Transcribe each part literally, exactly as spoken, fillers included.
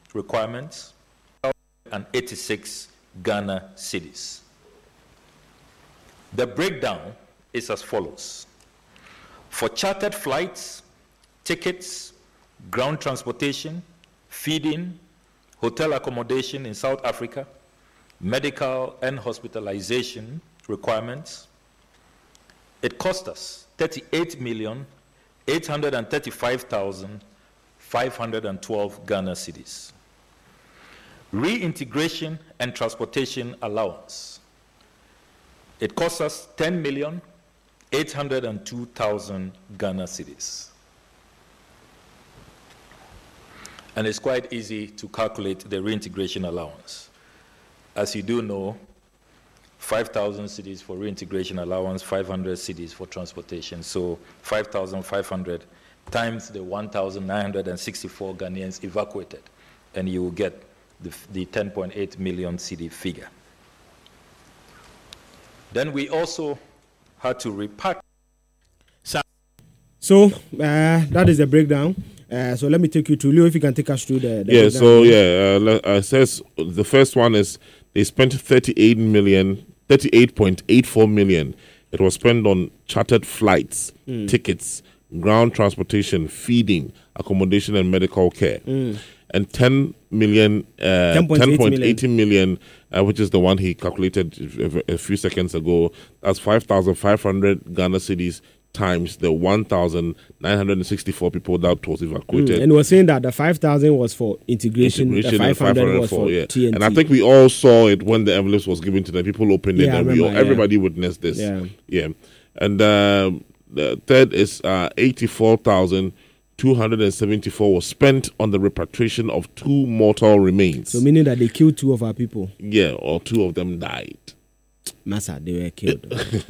requirements, and eighty-six Ghana cedis. The breakdown is as follows. For chartered flights, tickets, ground transportation, feeding, hotel accommodation in South Africa, medical and hospitalization requirements, it cost us thirty-eight million eight hundred thirty-five thousand five hundred twelve Ghana cedis. Reintegration and transportation allowance, it cost us ten million eight hundred two thousand Ghana cedis. And it's quite easy to calculate the reintegration allowance. As you do know, five thousand cedis for reintegration allowance, five hundred cedis for transportation. So five thousand five hundred times the one thousand nine hundred sixty-four Ghanaians evacuated, and you will get the, the ten point eight million cedi figure. Then we also had to repack. So uh, that is the breakdown. Uh, so let me take you to Leo, if you can take us through the, the yeah. So yeah, uh, uh, says the first one is they spent thirty-eight million, thirty-eight point eight four million. It was spent on chartered flights, mm. tickets, ground transportation, feeding, accommodation, and medical care. Mm. And ten million, uh, ten point eight million, uh, which is the one he calculated a, a few seconds ago. That's five thousand five hundred Ghana cedis times the one thousand nine hundred sixty-four people that was evacuated. Mm, and we're saying that the five thousand was for integration, integration the five hundred was for yeah. T N T. And I think we all saw it when the envelopes was given to them. People opened yeah, it and remember, we all, yeah. everybody witnessed this. Yeah. yeah. And uh, the third is uh, eighty-four thousand two hundred seventy-four was spent on the repatriation of two mortal remains. So meaning that they killed two of our people? Yeah, or two of them died. Massa, they were killed.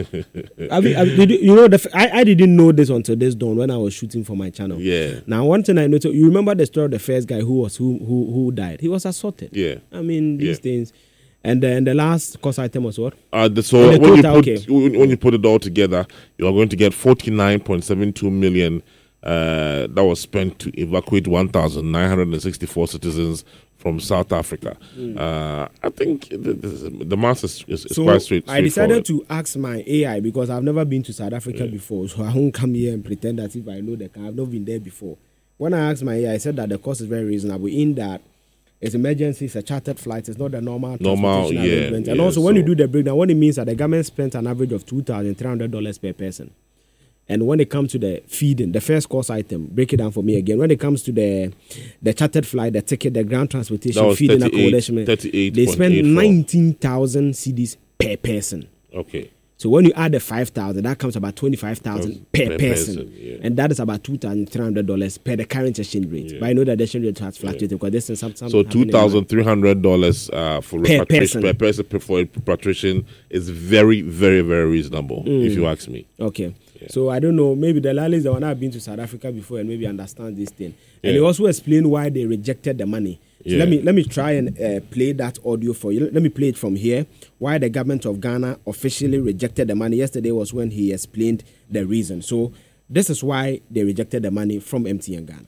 I mean, I, did you, you know, the, I, I didn't know this until this dawn when I was shooting for my channel. Yeah. Now, one thing I noticed, you remember the story of the first guy who was who who, who died? He was assaulted. Yeah. I mean, these yeah. things. And then the last cost item was what? Uh, the, so the when, total, you put, okay. when you put it all together, you are going to get forty-nine point seven two million uh, that was spent to evacuate one thousand nine hundred sixty-four citizens from South Africa. Mm. Uh, I think the, the, the math is, is, is so quite straight. I decided to ask my A I because I've never been to South Africa yeah. before, so I won't come here and pretend as if I know the car. I've not been there before. When I asked my A I, I said that the cost is very reasonable in that it's emergency, it's a chartered flight, it's not the normal, normal transportation yeah, arrangement. And yeah, also, when so you do the breakdown, what it means that the government spent an average of two thousand three hundred dollars per person. And when it comes to the feeding, the first cost item, break it down for me again. When it comes to the the chartered flight, the ticket, the ground transportation, feeding, accommodation, they spend nineteen thousand cedis per person. Okay. So when you add the five thousand, that comes about twenty-five thousand per, per person. person yeah. And that is about two thousand three hundred dollars per the current exchange rate. Yeah. But I know that the exchange rate has fluctuated yeah. because this is something. So two thousand three hundred dollars uh, for per person. per person for repatriation is very, very, very reasonable, mm. if you ask me. Okay. Yeah. So I don't know, maybe the Lally is the one that have been to South Africa before and maybe understand this thing. And yeah. he also explained why they rejected the money. So yeah. let me let me try and uh, play that audio for you. Let me play it from here. Why the government of Ghana officially rejected the money. Yesterday was when he explained the reason. So this is why they rejected the money from M T N Ghana.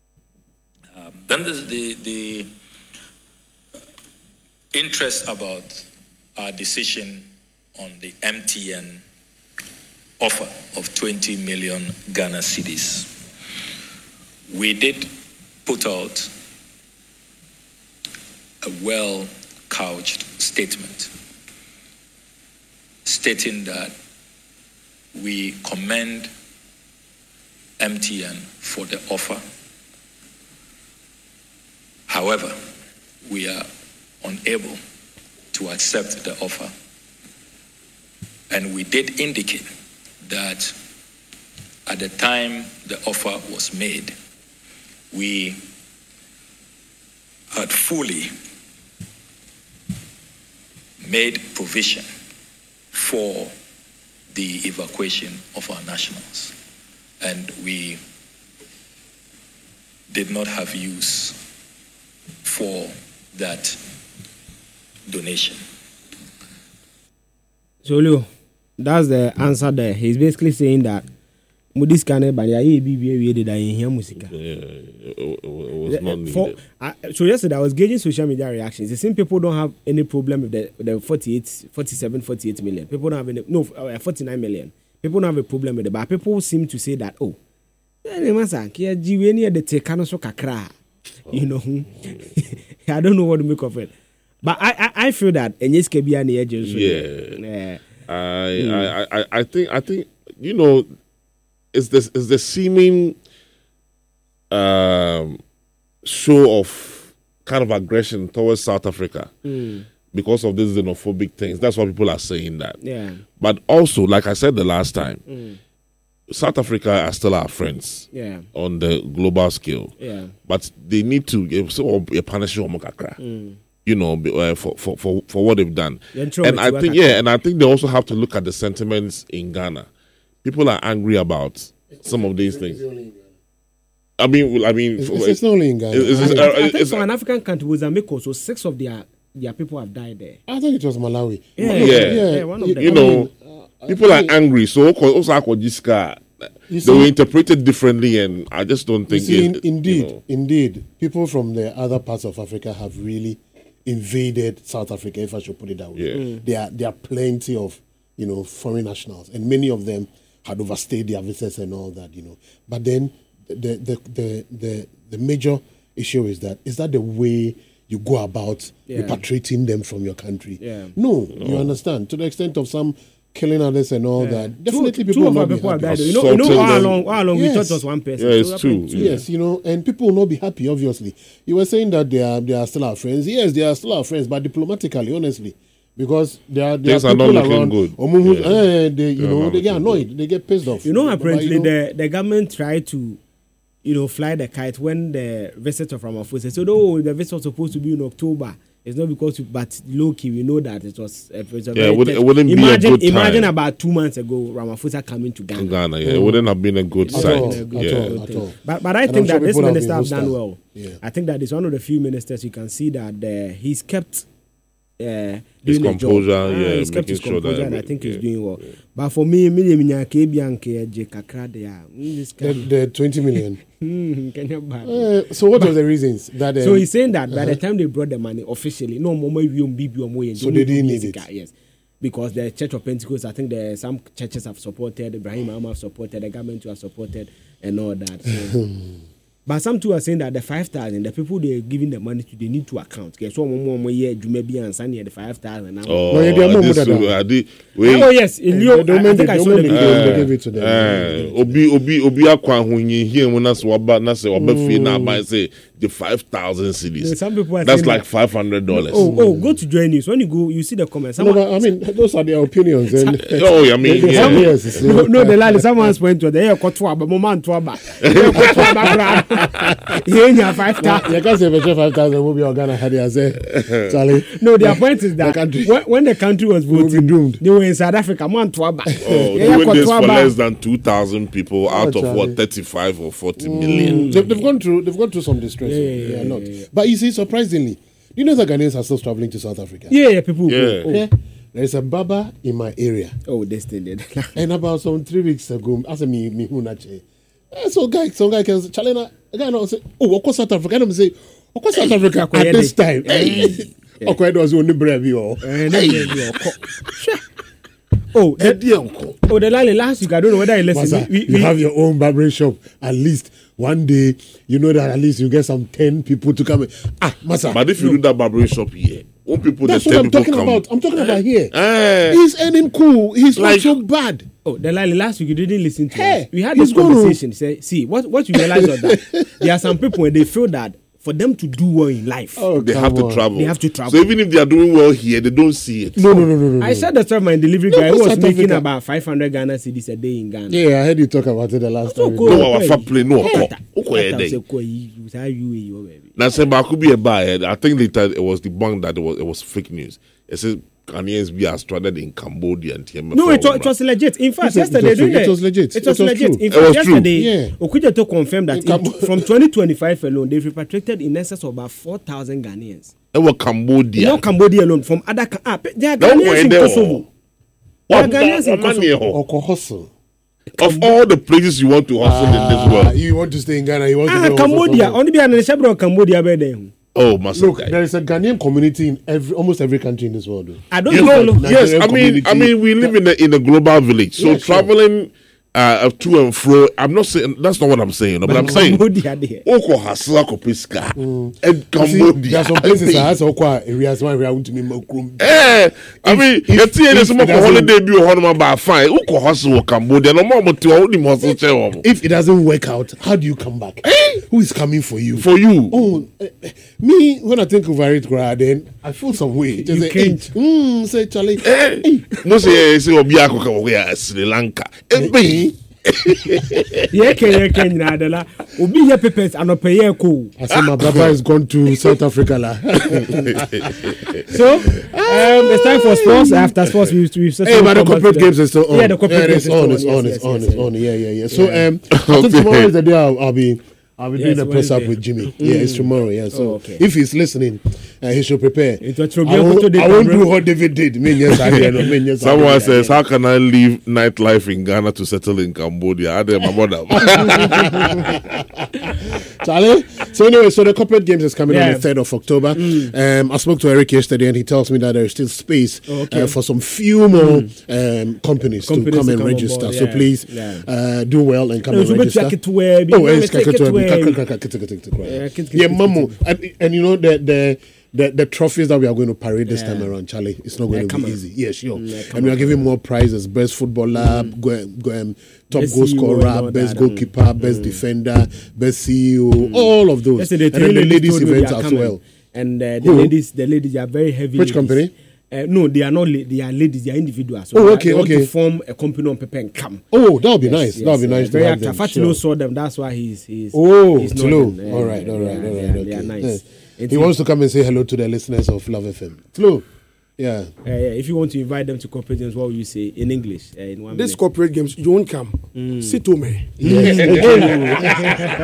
Um, then there's the the interest about our decision on the M T N offer of twenty million Ghana cedis. We did put out a well-couched statement stating that we commend M T N for the offer. However, we are unable to accept the offer. And we did indicate that at the time the offer was made, we had fully made provision for the evacuation of our nationals. And we did not have use for that donation. So, Leo, that's the answer there. He's basically saying that Modis can buy a B B we did in here music. Yeah, it, it was not needed. For, uh, so yesterday I was gauging social media reactions. The same people don't have any problem with the, the forty-eight, forty-seven, forty-eight million. People don't have any, no, uh, forty-nine million. People don't have a problem with it, but people seem to say that, oh, you know, I don't know what to make of it. But I, I, I feel that Enyes can be an edge. Yeah. I, mm. I, I, I think, I think, you know, it's this is the seeming um, show of kind of aggression towards South Africa mm. because of these xenophobic things. That's why people are saying that. Yeah. But also, like I said the last time, mm. South Africa are still our friends. Yeah. On the global scale. Yeah. But they need to so a punishment mm. you know, uh, for, for for for what they've done. And I think yeah, and I think they also have to look at the sentiments in Ghana. People are angry about some of these things. I mean, I mean, it's, it's not only in Ghana. It's, it's, I, uh, I think it's, for an African country, Mozambique, so six of their their people have died there. I think it was Malawi. Yeah, yeah, yeah. yeah one of you, them. you know, I mean, uh, people I mean, are angry. So also, they were interpreted differently, and I just don't think. See, it, indeed, you know. indeed, people from the other parts of Africa have really invaded South Africa, if I should put it that way. Yeah. Mm. There are there are plenty of, you know, foreign nationals, and many of them had overstayed their visas and all that, you know. But then the the the the, the major issue is that is that the way you go about yeah. repatriating them from your country? Yeah. No, no, you understand. To the extent of some killing others and all yeah. that, definitely two, people two of will our not people be have happy. died. You know, you know how them. long how long yes. we thought was one person. Yeah, it's so two. Yeah. Yes, you know, and people will not be happy, obviously. You were saying that they are they are still our friends. Yes, they are still our friends, but diplomatically, honestly. Because there are, there Things are are people not looking around, good. Or who, Yeah. eh, they, you They're know, not they get looking annoyed, good. they get pissed off. You know, But, apparently you know, the, the government tried to, you know, fly the kite when the visit of Ramaphosa said, oh, the visit was supposed to be in October. It's not because, you, but low key, we know that it was. It was a Yeah, it, would, it wouldn't imagine, be a good time. Imagine about two months ago, Ramaphosa coming to Ghana. Ghana, yeah, it wouldn't have been a good At sight. all, At yeah. all, at all. But but I And think I'm sure that this people have minister been have done hostile. well. Yeah. I think that it's one of the few ministers you can see that the, he's kept. Uh, His doing composure, job. yeah, Ah, he's kept making his sure composure, that and I every- think he's yeah, doing well. yeah. But for me, me, me, me, kakra they are. Mm, this The, guy. the twenty million. Hmm, can you buy? Uh, so what are the reasons that? Um, So he's saying that by the time they brought the money officially, no more we won't be more. So they didn't need it. Yes, because the Church of Pentecost, I think there some churches have supported, Ibrahim Ahmad have supported, the government have supported, and all that. So. But some two are saying that the five thousand, the people they're giving the money to, they need to account. Okay, so one more year, you may be answering the five thousand now. Oh, No, they are more this- than that. uh, the- wait. Oh yes, in Leo, the I, I women, think the I saw women, the they, video. they gave it to them. Eh, obi obi obi akwa ahunyi here when na so oba na say oba fee na buy say the five thousand No, cedis. some people are That's saying like that- five hundred dollars. Oh, oh, go to join news. When you go, you see the comments. No, Someone, but I mean, those are their opinions. And Oh, I mean, they- they- yeah. yes, so- no, no, the line. Someone's point to the air cut to a moment to a back. Here, five Now, thousand. you can't say for sure five thousand will be Ghana had you say, Charlie. No, their point is that The country- when, when the country was will be voting, doomed. they were in South Africa. Man, to a back. Oh, doing this for less than two thousand people out of Charlie. what thirty-five or forty million. They've, they've gone through. They've gone through some distress. Yeah, so yeah, they are yeah, not. yeah, yeah. But you see, surprisingly, you know that Ghanaians are still traveling to South Africa. Yeah, yeah, people. Yeah. Go, oh. Yeah. There is a barber in my area, oh, this thing did. and about some three weeks ago, as a me me who nache. So guy, some guy can Charlie na a guy now say, oh, of course South Africa. And I'm say, of course South Africa Hey, at this time. hey. Okay, it was only brave you. Eh, no, no, no, co- Oh, the, oh, the line last week. I don't know whether I listened. Masa, We, we, you we, have your own barbering shop. At least one day, you know that at least you get some ten people to come in. Ah, Masa. But if you do that barbering shop here, when people That's the what ten I'm people talking come, about. I'm talking about here. Eh. He's earning cool. He's Like- not so bad. Oh, the line last week you didn't listen to Hey, us. We had he's this gonna- conversation. Say, see, what what you realize was that there are some people when they feel that for them to do well in life, Oh, They come have to on. travel. They have to travel. So even if they are doing well here, they don't see it. No, no, no, no, no. I said the story of my delivery No, guy who was South making Africa. about five hundred Ghana cedis a day in Ghana. Yeah, I heard you talk about it the last So time. cool. No, our fat play, no, Hey. oko. Oko That here, was they. a cool, you- you- how you- you- baby. Now, say, but I could be a buy. I think later it was debunked that it was it was fake news. It says Ghanaians be stranded in Cambodia and T M F. No, it was, it was legit. In fact, It was- it yesterday was- during it the- was legit. It It was was legit. true. In It fact, was true. yesterday, Yeah. Okujeto confirmed that In Cam- in- from twenty twenty-five alone, they've repatriated in excess of about four thousand Ghanaians. It was Cambodia. Not Cambodia alone, from other ca- ah, pe- there are Don't go Ghanaians in in there, Kosovo. What There are Ghanaians in money? Kosovo. Oko hustle. Of all the places you want to hustle uh, in this world, you want to stay in Ghana. You want ah, to go Cambodia. Only be an Shabro Cambodia by them. Oh, Master Look, there is a Ghanaian community in every almost every country in this world. Though. I don't you know. know. Yes, I mean, I mean, we live in a in a global village, so yeah, traveling. Sure. Uh, to and fro. I'm not saying that's not what I'm saying, no, but I'm saying Oko Hasla Kopiska and Cambodia. There's some places that has Okwa areas where we are to me Mokrum. Eh, I mean, if there's some holiday be on my fine. Oko Hasla Cambodia. No more to only muscle. If it doesn't work out, how do you come back? Eh? Who is coming for you? For you? Oh, uh, me when I think of it, then I feel some way. Just you say, can't. Mm, say Charlie. Eh, no say say Obiako Sri Lanka. Eh, yeah, can you can you la? Obi here papers and not pay cool. I say my brother has gone to South Africa la. So um, it's time for sports. After sports, we we. Hey, but the corporate games is still on. Yeah, the corporate games is on. It's on. It's on. It's on. Yeah, yeah, yeah. So um, I think tomorrow is the day I'll, I'll be. I'll be yes, doing a press up with Jimmy. Mm. Yeah, it's tomorrow. Yeah, so oh, okay. If he's listening, uh, he should prepare. I won't, I won't do what David did. Someone says, "How can I leave nightlife in Ghana to settle in Cambodia?" I did my mother. Charlie. So anyway, so the corporate games is coming yeah. on the third of October. Mm. Um, I spoke to Eric yesterday, and he tells me that there is still space oh, okay. uh, for some few more mm. um, companies, companies to come to and come register. Board, yeah. So please yeah. uh, do well and come no, and so register. Oh, it's yeah, Mamu, and, and you know the the. The, the trophies that we are going to parade this yeah. time around, Charlie, it's not going yeah, to be on. easy. Yes, sure. Yeah, and we are giving more prizes: best footballer, mm. go, go, um, top best goal scorer, best goalkeeper, mm. best mm. defender, best C E O, mm. all of those. Yes, the and then the ladies' events as coming. well. And uh, the Who? ladies, the ladies are very heavy. Which ladies. company? Uh, no, they are not. La- they are ladies. They are individuals. So oh, okay, they want okay. to form a company on paper and come. Oh, that would be yes, nice. Yes, that would be yes, nice. Very to have them. Fatilo Sure. saw them. That's why he's. he's oh, he's Tilo. Uh, all right, all right, all right. Okay. They are nice. Yeah. He wants to come and say hello to the listeners of Love F M. Tilo. Yeah. Uh, yeah. If you want to invite them to corporate games, what will you say in English? Uh, in one This minute. corporate games, you won't come. Mm. Sit to me. Yes.